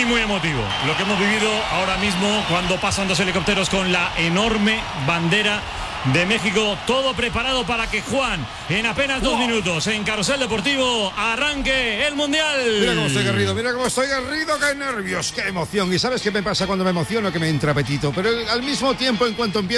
muy emotivo lo que hemos vivido ahora mismo cuando pasan dos helicópteros con la enorme bandera de México, todo preparado para que Juan, en apenas 2 minutos, en Carrusel Deportivo, arranque el Mundial. Mira cómo estoy garrido, qué nervios, qué emoción. ¿Y sabes qué me pasa cuando me emociono? Que me entra apetito, pero al mismo tiempo, en cuanto empiezo